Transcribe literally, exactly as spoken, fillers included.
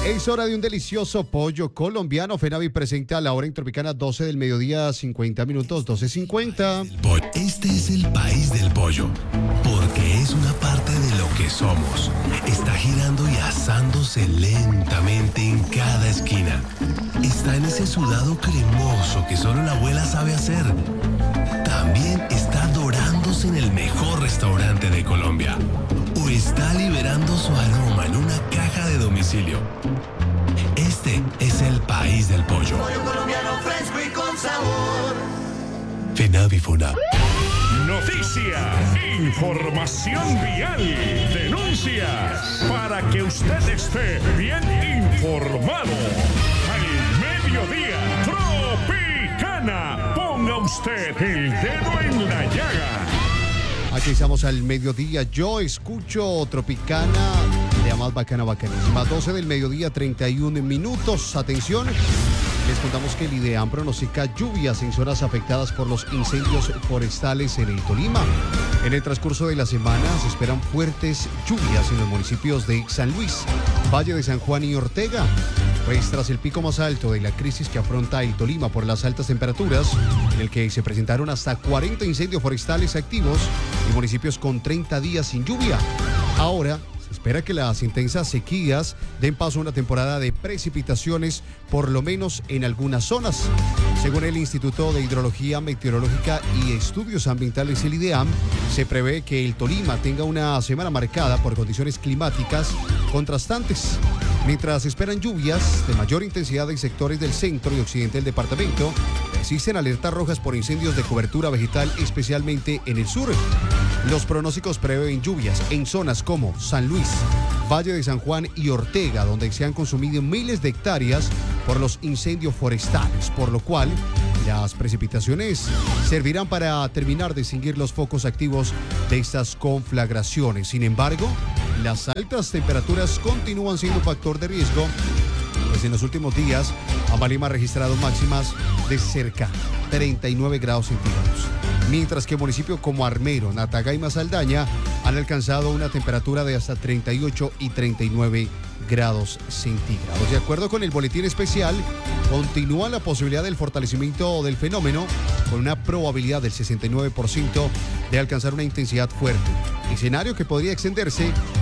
Es hora de un delicioso pollo colombiano. Fenavi presenta a la hora en Tropicana, doce del mediodía, cincuenta minutos, doce cincuenta. Este es el país del pollo, porque es una parte de lo que somos. Está girando y asándose lentamente en cada esquina. Está en ese sudado cremoso que solo la abuela sabe hacer. También está dorándose en el mejor restaurante de Colombia. O está liberando su aroma en una caja de domicilio. Este es el país del pollo. Pollo colombiano fresco y con sabor. Fenavi Funab. Noticias, información vial, denuncias, para que usted esté bien informado. Al mediodía, Tropicana, ponga usted el dedo en la llaga. Aquí estamos al mediodía. Yo escucho Tropicana, la más bacana, bacanísima. doce del mediodía, treinta y un minutos. Atención, les contamos que el IDEAM pronostica lluvias en zonas afectadas por los incendios forestales en el Tolima. En el transcurso de la semana se esperan fuertes lluvias en los municipios de San Luis, Valle de San Juan y Ortega. Pues tras el pico más alto de la crisis que afronta el Tolima por las altas temperaturas, en el que se presentaron hasta cuarenta incendios forestales activos y municipios con treinta días sin lluvia. Ahora se espera que las intensas sequías den paso a una temporada de precipitaciones, por lo menos en algunas zonas. Según el Instituto de Hidrología Meteorológica y Estudios Ambientales, el IDEAM, se prevé que el Tolima tenga una semana marcada por condiciones climáticas contrastantes. Mientras esperan lluvias de mayor intensidad en sectores del centro y occidente del departamento, existen alertas rojas por incendios de cobertura vegetal, especialmente en el sur. Los pronósticos prevén lluvias en zonas como San Luis, Valle de San Juan y Ortega, donde se han consumido miles de hectáreas por los incendios forestales, por lo cual las precipitaciones servirán para terminar de extinguir los focos activos de estas conflagraciones. Sin embargo, las altas temperaturas continúan siendo un factor de riesgo, pues en los últimos días Amalima ha registrado máximas de cerca treinta y nueve grados centígrados, mientras que municipios como Armero, Natagá y Saldaña han alcanzado una temperatura de hasta treinta y ocho y treinta y nueve grados centígrados. De acuerdo con el boletín especial, continúa la posibilidad del fortalecimiento del fenómeno con una probabilidad del sesenta y nueve por ciento de alcanzar una intensidad fuerte, escenario que podría extenderse